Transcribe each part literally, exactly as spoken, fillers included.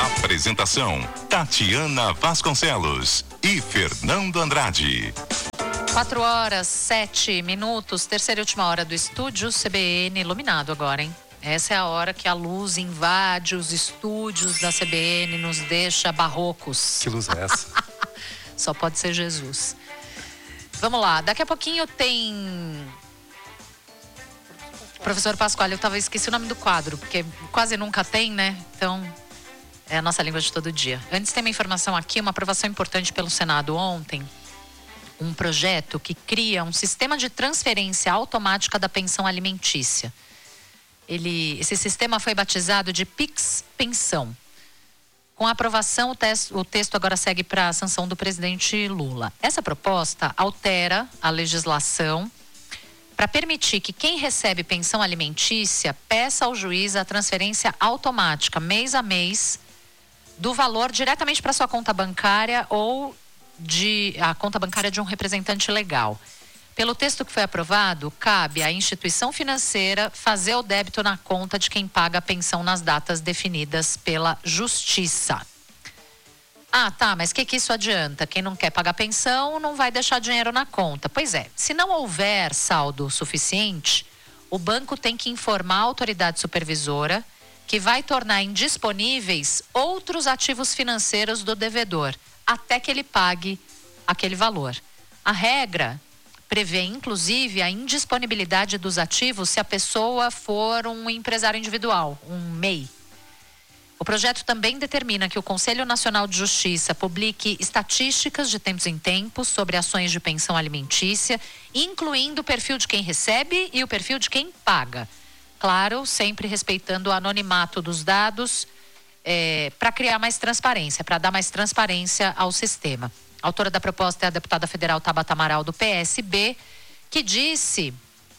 Apresentação: Tatiana Vasconcelos e Fernando Andrade. Quatro horas, sete minutos, terceira e última hora do estúdio C B N iluminado agora, hein? Essa é a hora que a luz invade os estúdios da C B N, nos deixa barrocos. Que luz é essa? Só pode ser Jesus. Vamos lá, daqui a pouquinho tem... Professor Pascoal, eu tava, esqueci o nome do quadro, porque quase nunca tem, né? Então, é a nossa língua de todo dia. Antes tem uma informação aqui, uma aprovação importante pelo Senado ontem. Um projeto que cria um sistema de transferência automática da pensão alimentícia. Ele, esse sistema foi batizado de Pix Pensão. Com a aprovação, o, tes, o texto agora segue para a sanção do presidente Lula. Essa proposta altera a legislação para permitir que quem recebe pensão alimentícia peça ao juiz a transferência automática, mês a mês, do valor diretamente para sua conta bancária ou de a conta bancária de um representante legal. Pelo texto que foi aprovado, cabe à instituição financeira fazer o débito na conta de quem paga a pensão nas datas definidas pela Justiça. Ah, tá, mas o que que isso adianta? Quem não quer pagar pensão não vai deixar dinheiro na conta. Pois é, se não houver saldo suficiente, o banco tem que informar a autoridade supervisora que vai tornar indisponíveis outros ativos financeiros do devedor, até que ele pague aquele valor. A regra prevê, inclusive, a indisponibilidade dos ativos se a pessoa for um empresário individual, um M E I. O projeto também determina que o Conselho Nacional de Justiça publique estatísticas de tempos em tempos sobre ações de pensão alimentícia, incluindo o perfil de quem recebe e o perfil de quem paga. Claro, sempre respeitando o anonimato dos dados, é, para criar mais transparência, para dar mais transparência ao sistema. A autora da proposta é a deputada federal Tabata Amaral, do P S B, que disse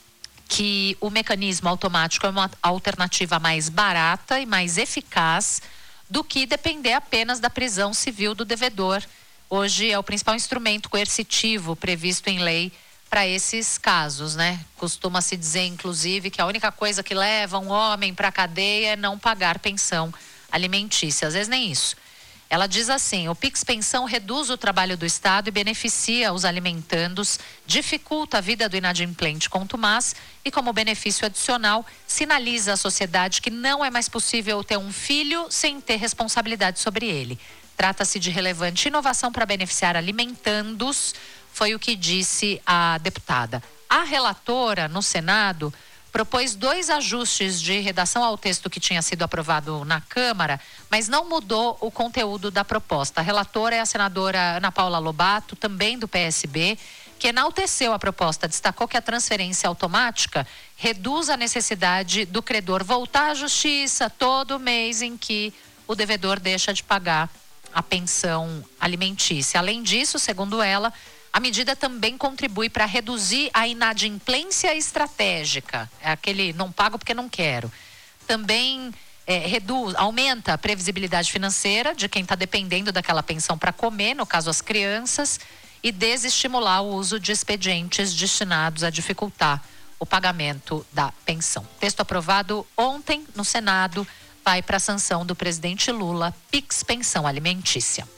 que o mecanismo automático é uma alternativa mais barata e mais eficaz do que depender apenas da prisão civil do devedor. Hoje é o principal instrumento coercitivo previsto em lei para esses casos, né? Costuma-se dizer, inclusive, que a única coisa que leva um homem para a cadeia é não pagar pensão alimentícia. Às vezes nem isso. Ela diz assim: o Pix Pensão reduz o trabalho do Estado e beneficia os alimentandos, dificulta a vida do inadimplente contumaz e, como benefício adicional, sinaliza à sociedade que não é mais possível ter um filho sem ter responsabilidade sobre ele. Trata-se de relevante inovação para beneficiar alimentandos, foi o que disse a deputada. A relatora, no Senado, propôs dois ajustes de redação ao texto que tinha sido aprovado na Câmara, mas não mudou o conteúdo da proposta. A relatora é a senadora Ana Paula Lobato, também do P S B, que enalteceu a proposta, destacou que a transferência automática reduz a necessidade do credor voltar à justiça todo mês em que o devedor deixa de pagar a pensão alimentícia. Além disso, segundo ela, a medida também contribui para reduzir a inadimplência estratégica, é aquele não pago porque não quero. Também é, reduz, aumenta a previsibilidade financeira de quem está dependendo daquela pensão para comer, no caso as crianças, e desestimular o uso de expedientes destinados a dificultar o pagamento da pensão. Texto aprovado ontem no Senado, vai para a sanção do presidente Lula, Pix Pensão Alimentícia.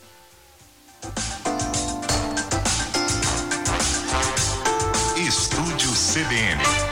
Estúdio C B N.